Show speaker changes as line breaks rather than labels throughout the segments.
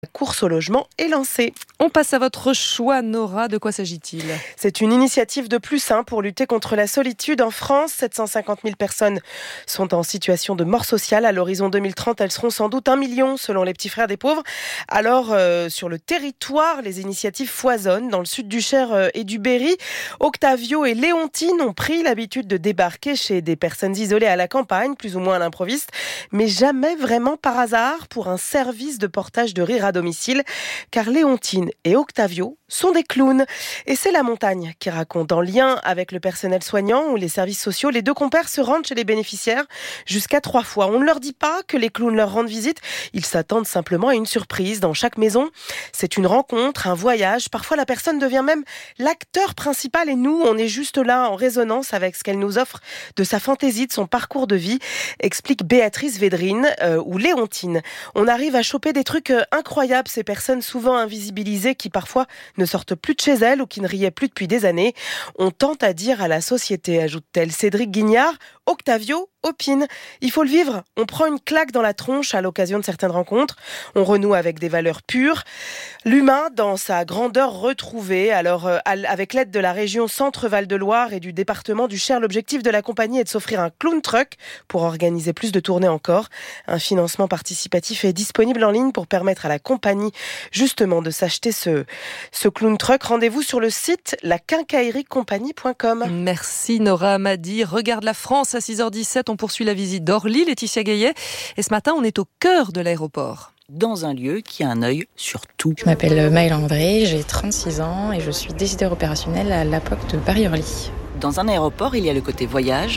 La course au logement est lancée.
On passe à votre choix, Nora. De quoi s'agit-il ?
C'est une initiative de plus pour lutter contre la solitude en France. 750 000 personnes sont en situation de mort sociale. À l'horizon 2030, elles seront sans doute 1 million selon les petits frères des pauvres. Alors, sur le territoire, les initiatives foisonnent. Dans le sud du Cher et du Berry, Octavio et Léontine ont pris l'habitude de débarquer chez des personnes isolées à la campagne, plus ou moins à l'improviste, mais jamais vraiment par hasard pour un service de portage de rire à domicile, car Léontine et Octavio sont des clowns. Et c'est La Montagne qui raconte, en lien avec le personnel soignant ou les services sociaux, les deux compères se rendent chez les bénéficiaires jusqu'à 3 fois. On ne leur dit pas que les clowns leur rendent visite, ils s'attendent simplement à une surprise. Dans chaque maison, c'est une rencontre, un voyage. Parfois, la personne devient même l'acteur principal et nous, on est juste là en résonance avec ce qu'elle nous offre de sa fantaisie, de son parcours de vie, explique Béatrice Védrine ou Léontine. On arrive à choper des trucs incroyables, ces personnes souvent invisibilisées qui parfois ne sortent plus de chez elles ou qui ne riaient plus depuis des années. On tente à dire à la société, ajoute-t-elle. Cédric Guignard, Octavio opine. Il faut le vivre. On prend une claque dans la tronche à l'occasion de certaines rencontres. On renoue avec des valeurs pures. L'humain dans sa grandeur retrouvée. Alors, avec l'aide de la région Centre-Val de Loire et du département du Cher, l'objectif de la compagnie est de s'offrir un clown truck pour organiser plus de tournées encore. Un financement participatif est disponible en ligne pour permettre à la compagnie justement de s'acheter ce clown truck. Rendez-vous sur le site laquincaillerie-compagnie.com.
Merci Nora Amadi. Regarde la France à 6h17. On poursuit la visite d'Orly, Laetitia Gaillet. Et ce matin, on est au cœur de l'aéroport.
Dans un lieu qui a un œil sur tout.
Je m'appelle Maëlle André, j'ai 36 ans et je suis décideur opérationnel à l'APOC de Paris-Orly.
Dans un aéroport, il y a le côté voyage.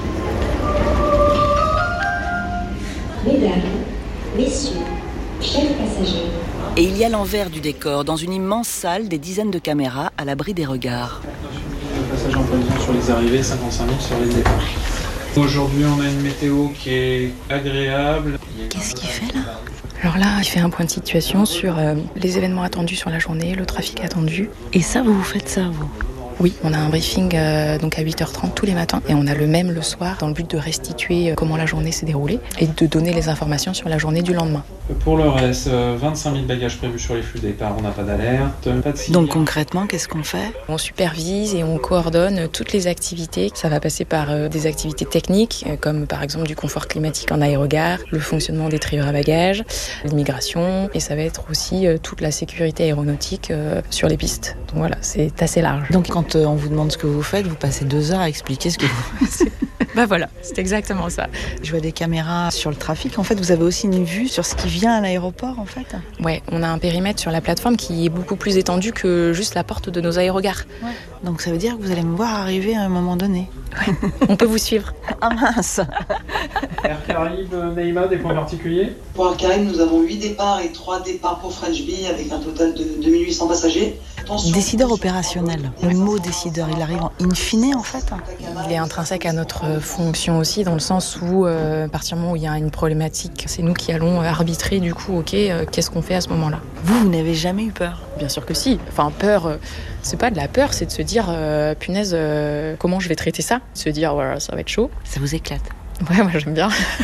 Mesdames, messieurs, chers passagers.
Et il y a l'envers du décor, dans une immense salle, des dizaines de caméras à l'abri des regards.
Le passage en prévision sur les arrivées, 55 000 sur les départs. Aujourd'hui, on a une météo qui est agréable.
Qu'est-ce qu'il fait là ?
Alors là, il fait un point de situation sur les événements attendus sur la journée, le trafic attendu.
Et ça, vous faites ça, vous ?
Oui, on a un briefing donc à 8h30 tous les matins et on a le même le soir dans le but de restituer comment la journée s'est déroulée et de donner les informations sur la journée du lendemain.
Pour le reste, 25 000 bagages prévus sur les flux départ, on n'a pas d'alerte, pas de signe.
Donc concrètement, qu'est-ce qu'on fait ?
On supervise et on coordonne toutes les activités. Ça va passer par des activités techniques comme par exemple du confort climatique en aérogare, le fonctionnement des trieurs à bagages, l'immigration et ça va être aussi toute la sécurité aéronautique sur les pistes. Donc voilà, c'est assez large.
Donc quand on vous demande ce que vous faites, vous passez 2 heures à expliquer ce que vous faites.
Bah voilà, c'est exactement ça.
Je vois des caméras sur le trafic. En fait, vous avez aussi une vue sur ce qui vient à l'aéroport, en fait.
Ouais, on a un périmètre sur la plateforme qui est beaucoup plus étendu que juste la porte de nos aérogares.
Ouais. Donc ça veut dire que vous allez me voir arriver à un moment donné.
Ouais. On peut vous suivre.
Ah mince.
Air Caraïbes, Neymar, des points particuliers ?
Pour Air Caraïbes, nous avons 8 départs et 3 départs pour French Bee avec un total de 2800 passagers.
Décideur opérationnel. Le mot décideur, il arrive en in fine, en fait.
Il est intrinsèque à notre fonction aussi, dans le sens où, à partir du moment où il y a une problématique, c'est nous qui allons arbitrer, du coup, ok, qu'est-ce qu'on fait à ce moment-là ?
Vous n'avez jamais eu peur ?
Bien sûr que si. Enfin, peur, c'est pas de la peur, c'est de se dire, punaise, comment je vais traiter ça ? Se dire, voilà, ça va être chaud.
Ça vous éclate ?
Ouais, moi j'aime bien.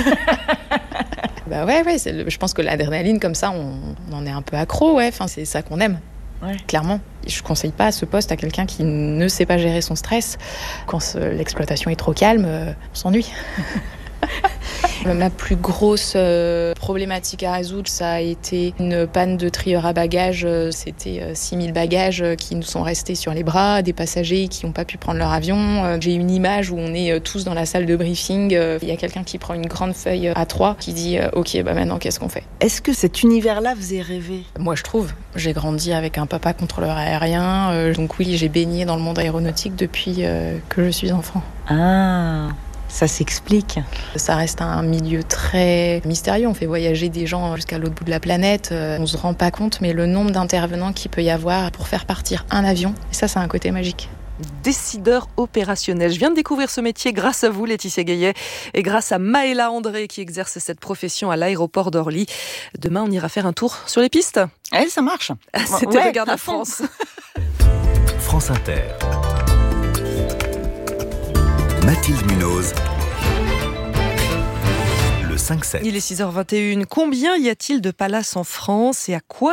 Bah ouais, je pense que l'adrénaline, comme ça, on en est un peu accro, ouais. Enfin, c'est ça qu'on aime. Ouais. Clairement. Je ne conseille pas ce poste à quelqu'un qui ne sait pas gérer son stress. Quand l'exploitation est trop calme, on s'ennuie. Ma plus grosse problématique à résoudre, ça a été une panne de trieur à bagages. C'était 6000 bagages qui nous sont restés sur les bras, des passagers qui n'ont pas pu prendre leur avion. J'ai une image où on est tous dans la salle de briefing. Il y a quelqu'un qui prend une grande feuille A3 qui dit « Ok, bah maintenant, qu'est-ce qu'on fait ?»
Est-ce que cet univers-là faisait rêver ?
Moi, je trouve. J'ai grandi avec un papa contrôleur aérien. Donc oui, j'ai baigné dans le monde aéronautique depuis que je suis enfant.
Ah, ça s'explique.
Ça reste un milieu très mystérieux. On fait voyager des gens jusqu'à l'autre bout de la planète. On ne se rend pas compte, mais le nombre d'intervenants qu'il peut y avoir pour faire partir un avion, ça, c'est un côté magique.
Décideur opérationnel. Je viens de découvrir ce métier grâce à vous, Laetitia Gaillet, et grâce à Maëlla André qui exerce cette profession à l'aéroport d'Orly. Demain, on ira faire un tour sur les pistes.
Ouais, ça marche.
C'était Regarde la France.
France Inter. Mathilde Munoz. Le 5-7.
Il est 6h21. Combien y a-t-il de palaces en France et à quoi